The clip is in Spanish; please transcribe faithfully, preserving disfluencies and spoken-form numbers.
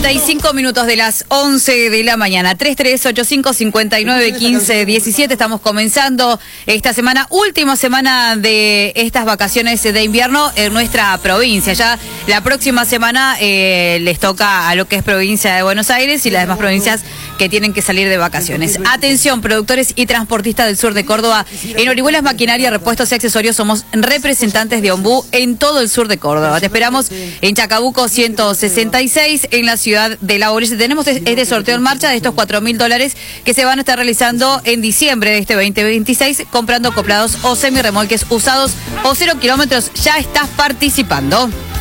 cuarenta y cinco minutos de las once de la mañana. tres tres ocho cinco cinco nueve uno cinco uno siete. Estamos comenzando esta semana, última semana de estas vacaciones de invierno en nuestra provincia. Ya la próxima semana eh, les toca a lo que es provincia de Buenos Aires y las demás provincias que tienen que salir de vacaciones. Atención, productores y transportistas del sur de Córdoba. En Orihuelas Maquinaria, Repuestos y Accesorios somos representantes de Ombú en todo el sur de Córdoba. Te esperamos en Chacabuco ciento sesenta y seis, en la ciudad de La Boris. Tenemos este sorteo en marcha de estos cuatro mil dólares que se van a estar realizando en diciembre de este veinte veintiséis, comprando acoplados o semirremolques usados o cero kilómetros. Ya estás participando.